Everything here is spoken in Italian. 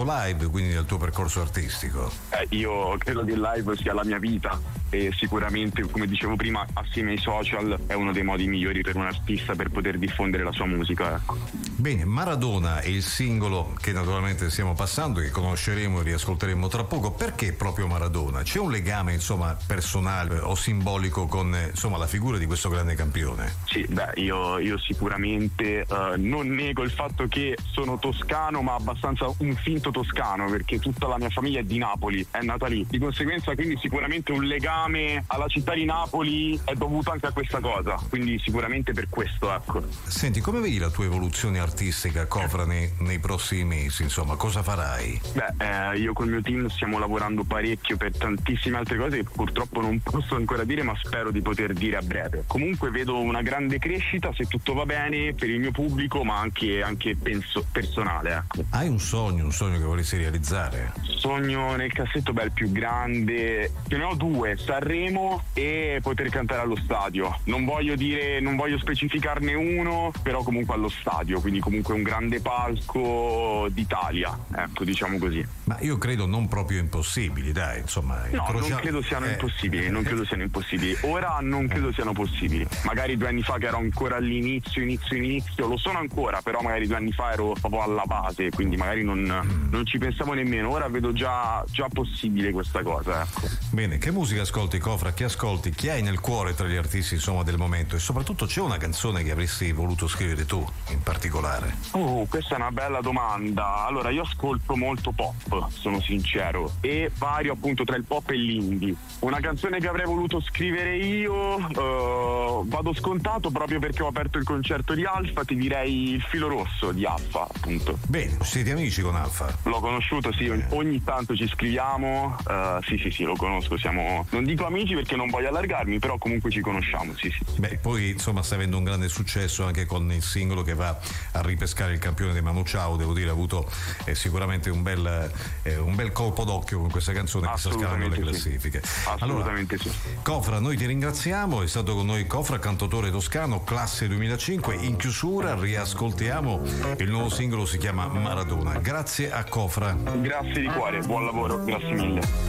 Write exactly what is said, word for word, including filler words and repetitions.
live, quindi nel tuo percorso artistico? Eh, io credo che il live sia la mia vita e sicuramente, come dicevo prima, assieme ai social è uno dei modi migliori per un artista per poter diffondere la sua musica, ecco. Bene, Maradona è il singolo che naturalmente stiamo passando, che conosceremo e riascolteremo tra poco. Perché proprio Maradona? C'è un legame, insomma, personale o simbolico con, insomma, la figura di questo grande campione? Sì, beh, io, io sicuramente uh, non nego il fatto che sono toscano, ma abbastanza un finto toscano, perché tutta la mia famiglia è di Napoli, è nata lì. Di conseguenza, quindi sicuramente un legame alla città di Napoli è dovuto anche a questa cosa, quindi sicuramente per questo, ecco. Senti, come vedi la tua evoluzione artistica, Cofra, nei, nei prossimi mesi? Insomma, cosa farai? Beh, eh, io col mio team stiamo lavorando parecchio per tantissime altre cose che purtroppo non posso ancora dire, ma spero di poter dire a breve. Comunque vedo una grande crescita, se tutto va bene, per il mio pubblico, ma anche, anche penso, personale, ecco. Hai un sogno, un sogno che vorresti realizzare? Sogno nel cassetto, beh, il più grande, ce ne ho due: Sanremo e poter cantare allo stadio. Non voglio dire, non voglio specificarne uno, però comunque allo stadio, quindi comunque un grande palco d'Italia, ecco, diciamo così. Ma io credo non proprio impossibili, dai, insomma. No, incrocia... non credo siano eh. impossibili, non credo siano impossibili. Ora non credo siano possibili. Magari due anni fa, che ero ancora all'inizio, inizio, inizio, lo sono ancora, però magari due anni fa ero proprio alla base, quindi magari non, non ci pensavo nemmeno. Ora vedo già, già possibile questa cosa, ecco. Bene, che musica ascolti, Cofra? Che ascolti? Chi hai nel cuore tra gli artisti, insomma, del momento? E soprattutto c'è una canzone che avresti voluto scrivere tu, in particolare? Oh, questa è una bella domanda. Allora, io ascolto molto pop, sono sincero, e vario appunto tra il pop e l'indie. Una canzone che avrei voluto scrivere io, uh, vado scontato proprio perché ho aperto il concerto di Alfa, ti direi Il filo rosso di Alfa, appunto. Bene, siete amici con Alfa? L'ho conosciuto, sì, ogni, ogni tanto ci scriviamo, uh, sì sì sì, lo conosco, siamo, non dico amici perché non voglio allargarmi, però comunque ci conosciamo, sì sì. Beh, poi insomma sta avendo un grande successo anche con il singolo che va a ripescare il campione di Manu Chao, devo dire, ha avuto eh, sicuramente un bel, eh, un bel colpo d'occhio con questa canzone che sta scalando le classifiche. Sì. Assolutamente allora, sì. Cofra, noi ti ringraziamo, è stato con noi Cofra, cantautore toscano, classe duemilacinque. In chiusura riascoltiamo il nuovo singolo, si chiama Maradona. Grazie a Cofra. Grazie di cuore, buon lavoro, grazie mille.